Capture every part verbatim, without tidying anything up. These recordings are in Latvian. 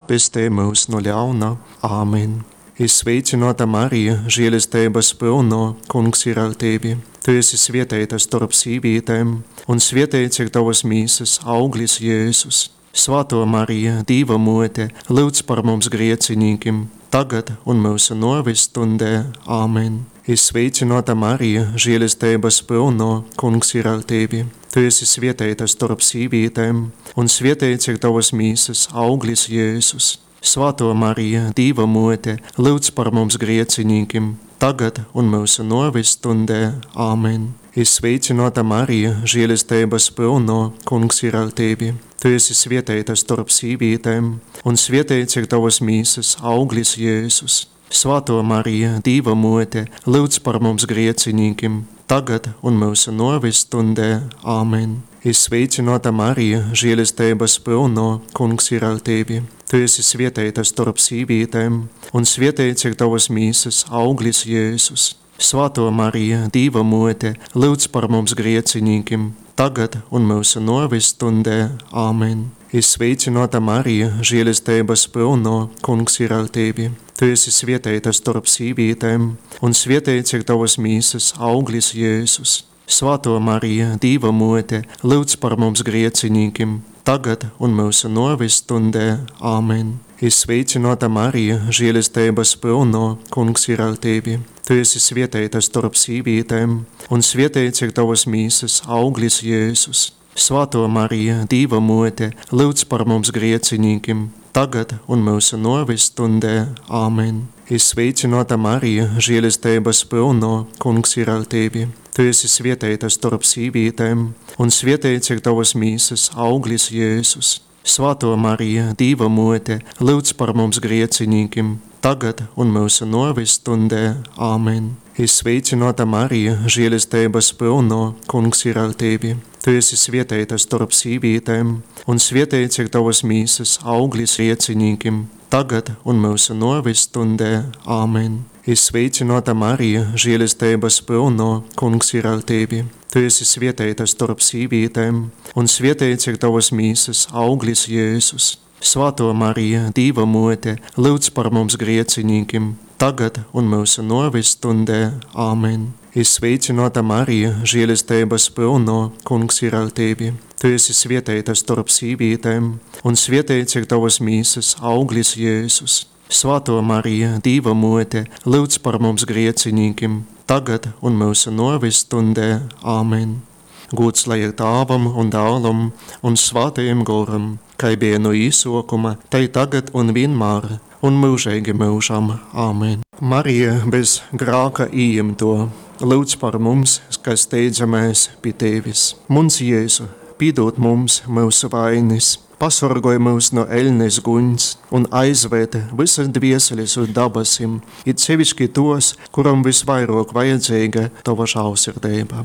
atpestē mūs no ļauna. Āmen. Es sveicināta Marija, žēlestības pilno, Kungs ir ar tevi. Tu esi svētīta starp sīvītēm, un svētīts ir tavas mīsas auglis Jēzus. Svētā Marija, Dieva mote, lūdz par mums griecinīkiem, tagad un mūsu nāves stundē. Āmen. Es sveicināta Marija, žēlestības pilno, Kungs ir ar tevi. Tu esi svētīta starp sīvītēm, un svētīts ir tavas mīsas auglis Jēzus. Svētā Marija, Dieva mote, lūdz par mums griecinīkiem, tagad un mūsu nāves stundē. Āmen. Es sveicināta Marija, žēlestības pilno, Kungs ir ar tevi. Tu esi svētīta starp sīvītēm, un svētīts ir tavas mīsas auglis Jēzus. Svētā Marija, Dieva mote, lūdz par mums griecinīkiem, tagad un mūsu nāves stundē. Āmen. Es sveicināta Marija, žēlestības pilno, Kungs ir ar tevi. Tu esi svētīta starp sīvītēm, un svētīts ir tavas mīsas auglis Jēzus. Svētā Marija, Dieva mote, lūdz par mums griecinīkiem, tagad un mūsu nāves stundē. Āmen. Es sveicināta Marija, žēlestības pilno, Kungs ir ar tevi. Tu esi svētīta starp sīvītēm, un svētīts ir tavas mīsas auglis Jēzus. Svētā Marija, Dieva mote, lūdz par mums griecinīkiem, tagad un mūsu nāves stundē. Āmen. Es sveicināta Marija, žēlestības pilno, Kungs ir ar tevi. Tu esi svētīta starp sīvītēm, un svētīts ir tavas mīsas auglis Jēzus. Svētā Marija, Dieva mote, lūdz par mums griecinīkiem, tagad un mūsu nāves stundē. Āmen. Es sveicināta Marija, žēlestības pilno, Kungs ir ar tevi. Tu esi svētīta starp sīvītēm, un svētīts ir tavas mīsas auglis Jēzus. Svētā Marija, Dieva mote, lūdz par mums griecinīkiem, tagad un mūsu nāves stundē. Āmen. Es sveicināta Marija, žēlestības pilno, Kungs ir ar tevi. Tu esi svētīta starp sīvītēm, un svētīts ir tavas mīsas auglis griecinīkiem, tagad un mūsu nāves stundē. Āmen. Es sveicināta Marija, žēlestības pilno, Kungs ir ar tevi. Tu esi svētīta starp sīvītēm, un svētīts ir tavas mīsas auglis Jēzus. Svētā Marija, Dieva mote, lūdz par mums griecinīkiem, tagad un mūsu nāves stundē. Āmen. Es sveicināta Marija, žēlestības pilno, Kungs ir ar tevi. Tu esi svētīta starp sīvītēm, un svētīts ir tavas mīsas auglis Jēzus. Svētā Marija, Dieva mote, lūdz par mums griecinīkiem, tagad un mūsu nāves stundē. Āmen. Gods lai ir Tēvam un Dēlam un Svētajam Garam, kā bija no īsākuma, tai tagad un vienmēr, un mūžīgi mūžam. Āmen. Marija bez grēka ieņemto, lūdz par mums, kas steidzamies pie tevis. Mums Jēzu, piedod mums mūsu vainas, pasargoj mūs no ēļnes guņas un aizved visas dvieseles uz dabasim, it sevišķi tos, kuram visvairāk vajadzīga tava žēlsirdība.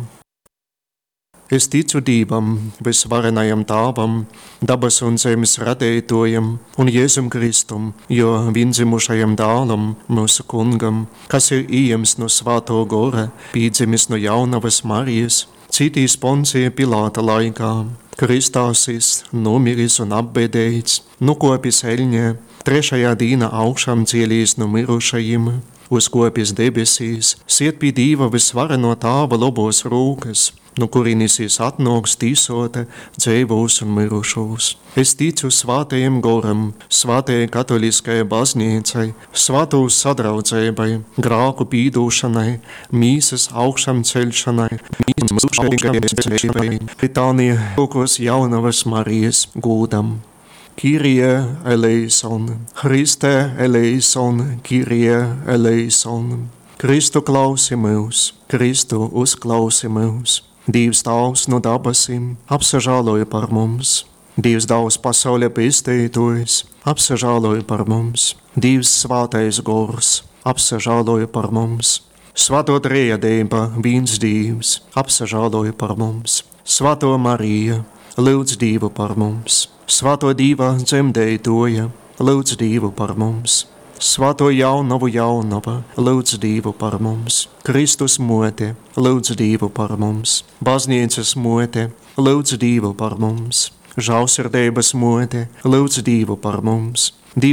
Es ticu Dievam, visvarenajam Tēvam, dabas un zemes radītājam un Jēzum Kristum, jo viendzimušajam dēlam, mūsu kungam, kas ir ieņemts no Svētā gara, piedzimis no jaunavas Marijas, citīs Poncija Pilāta laikā, kristāsis, nomiris un apbedēts, nokopis eļņē, trešajā dīnā augšām cielīs no mirušajiem, uzkopis debesīs, siet pie Dieva visvareno Tēva labos rūkas, no kurienes es atnāks tīsota dzīvos un mirušos. Es ticu Svētajam Garam, Svētajai katoliskajai baznīcai, Svētūs sadraudzībai, grēku pīdūšanai, mīsas augšām celšanai, mīsas mūžīgajai dzīvei, litānija lūkos jaunavas Marijas gūdam. Kyrie eleison, Christe eleison, Kyrie eleison. Kristu klausi mūs, Kristu uzklausi mūs. Dievs Tēvs no dabasim, apsažāloja par mums. Dievs Dāvs pasaulē pestītojs, apsažāloja par mums. Dievs Svētais Gors, apsažāloja par mums. Svētā Trejadība, viens Dievs, apsažāloja par mums. Svētā Marija, lūdz Dievu par mums. Svētā Dieva dzemdētoja, lūdz Dievu par mums. Svētā jaunavu jaunava, lūdz Dievu par mums. Kristus mote, lūdz Dievu par mums. Baznīcas mote, lūdz Dievu par mums. Žēlsirdības mote, lūdz Dievu par mums.